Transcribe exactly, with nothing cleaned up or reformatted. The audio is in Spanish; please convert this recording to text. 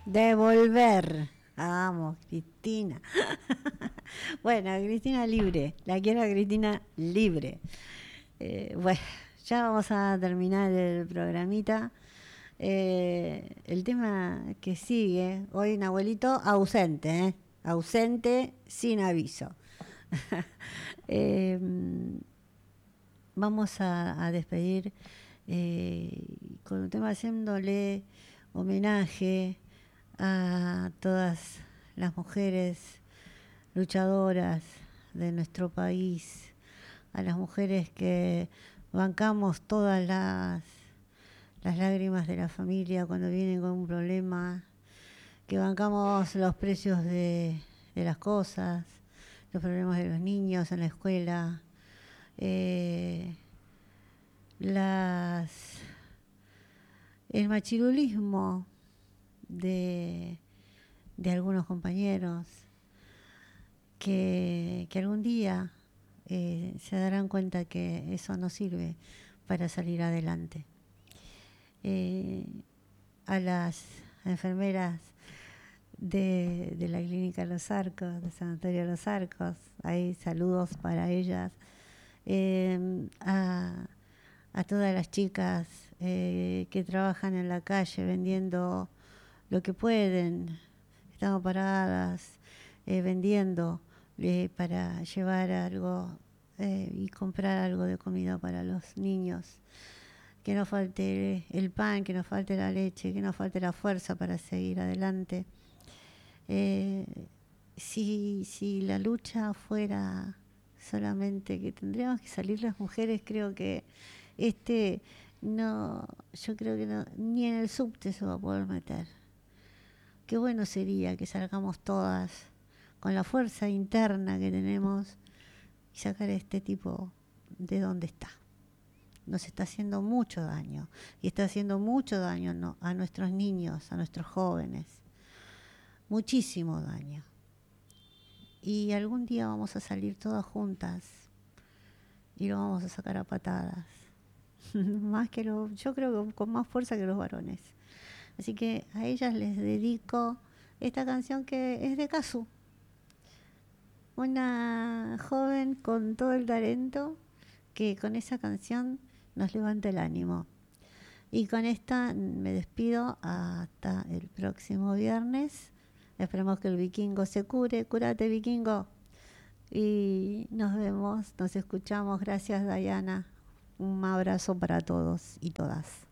Devolver. Vamos, Cristina. Bueno, Cristina libre. La quiero a Cristina libre. Eh, bueno, ya vamos a terminar el programita. Eh, el tema que sigue, hoy un abuelito ausente, ¿eh? Ausente sin aviso. eh, vamos a, a despedir eh, con un tema haciéndole homenaje a todas las mujeres luchadoras de nuestro país, a las mujeres que bancamos todas las, las lágrimas de la familia cuando vienen con un problema, que bancamos los precios de, de las cosas, los problemas de los niños en la escuela, eh, las el machirulismo de, de algunos compañeros que, que algún día eh, se darán cuenta que eso no sirve para salir adelante. Eh, a las enfermeras de, de la clínica Los Arcos, del Sanatorio Los Arcos, hay saludos para ellas. Eh, a, a todas las chicas eh, que trabajan en la calle vendiendo lo que pueden, estamos paradas eh, vendiendo eh, para llevar algo eh, y comprar algo de comida para los niños, que no falte el pan, que no falte la leche, que no falte la fuerza para seguir adelante. Eh, si, si la lucha fuera solamente que tendríamos que salir las mujeres, creo que este no, yo creo que no, ni en el subte se va a poder meter. Qué bueno sería que salgamos todas con la fuerza interna que tenemos y sacar a este tipo de donde está. Nos está haciendo mucho daño y está haciendo mucho daño no, a nuestros niños, a nuestros jóvenes, muchísimo daño. Y algún día vamos a salir todas juntas y lo vamos a sacar a patadas. Más que lo, yo creo que con más fuerza que los varones. Así que a ellas les dedico esta canción que es de Cazzu, una joven con todo el talento que con esa canción nos levanta el ánimo. Y con esta me despido hasta el próximo viernes. Esperemos que el vikingo se cure. Curate, vikingo. Y nos vemos, nos escuchamos. Gracias, Dayana. Un abrazo para todos y todas.